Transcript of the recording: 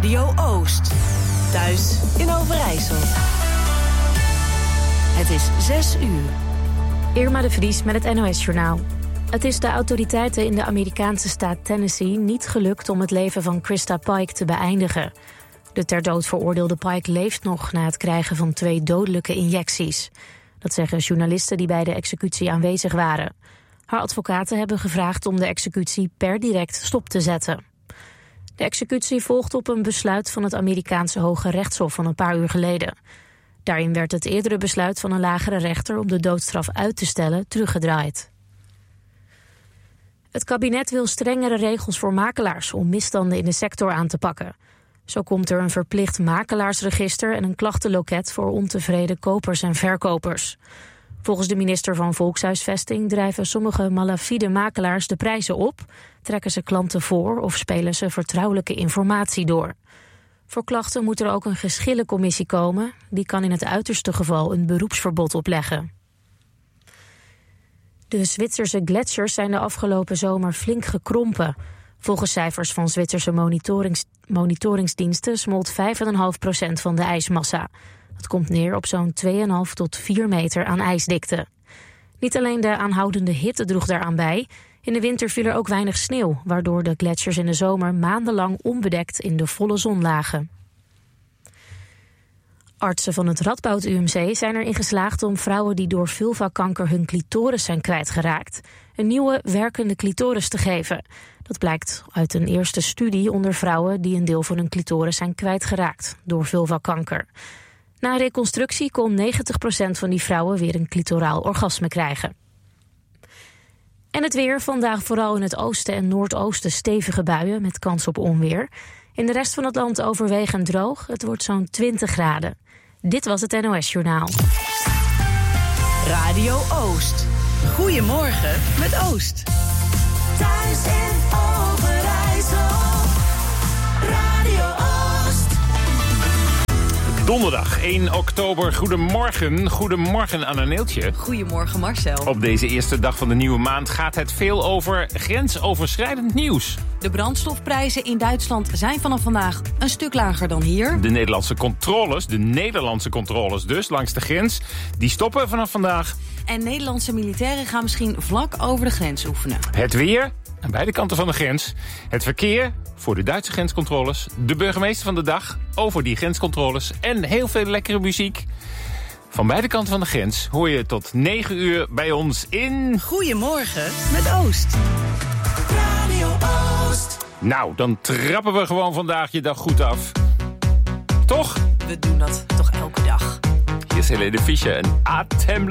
Radio Oost. Thuis in Overijssel. Het is 6 uur. Irma de Vries met het NOS-journaal. Het is de autoriteiten in de Amerikaanse staat Tennessee niet gelukt om het leven van Krista Pike te beëindigen. De ter dood veroordeelde Pike leeft nog na het krijgen van 2 dodelijke injecties. Dat zeggen journalisten die bij de executie aanwezig waren. Haar advocaten hebben gevraagd om de executie per direct stop te zetten. De executie volgt op een besluit van het Amerikaanse Hoge Rechtshof van een paar uur geleden. Daarin werd het eerdere besluit van een lagere rechter om de doodstraf uit te stellen teruggedraaid. Het kabinet wil strengere regels voor makelaars om misstanden in de sector aan te pakken. Zo komt er een verplicht makelaarsregister en een klachtenloket voor ontevreden kopers en verkopers. Volgens de minister van Volkshuisvesting drijven sommige malafide makelaars de prijzen op, trekken ze klanten voor of spelen ze vertrouwelijke informatie door. Voor klachten moet er ook een geschillencommissie komen. Die kan in het uiterste geval een beroepsverbod opleggen. De Zwitserse gletsjers zijn de afgelopen zomer flink gekrompen. Volgens cijfers van Zwitserse monitoringsdiensten smolt 5,5% van de ijsmassa. Dat komt neer op zo'n 2,5 tot 4 meter aan ijsdikte. Niet alleen de aanhoudende hitte droeg daaraan bij. In de winter viel er ook weinig sneeuw, waardoor de gletsjers in de zomer maandenlang onbedekt in de volle zon lagen. Artsen van het Radboud UMC zijn erin geslaagd om vrouwen die door vulvakanker hun clitoris zijn kwijtgeraakt een nieuwe werkende clitoris te geven. Dat blijkt uit een eerste studie onder vrouwen die een deel van hun clitoris zijn kwijtgeraakt door vulvakanker. Na reconstructie kon 90% van die vrouwen weer een clitoraal orgasme krijgen. En het weer, vandaag vooral in het oosten en noordoosten stevige buien met kans op onweer. In de rest van het land overwegend droog, het wordt zo'n 20 graden. Dit was het NOS-journaal. Radio Oost. Goedemorgen met Oost. Thuis in Overijssel. Radio Oost. Donderdag 1 oktober. Goedemorgen. Goedemorgen Anna Neeltje. Goedemorgen Marcel. Op deze eerste dag van de nieuwe maand gaat het veel over grensoverschrijdend nieuws. De brandstofprijzen in Duitsland zijn vanaf vandaag een stuk lager dan hier. De Nederlandse controles dus, langs de grens, die stoppen vanaf vandaag. En Nederlandse militairen gaan misschien vlak over de grens oefenen. Het weer aan beide kanten van de grens. Het verkeer voor de Duitse grenscontroles. De burgemeester van de dag over die grenscontroles. En heel veel lekkere muziek. Van beide kanten van de grens hoor je tot 9 uur bij ons in... Goedemorgen met Oost. Radio Oost. Nou, dan trappen we gewoon vandaag je dag goed af. Toch? We doen dat toch elke dag. Hier is Helene Fischer en Atemlos.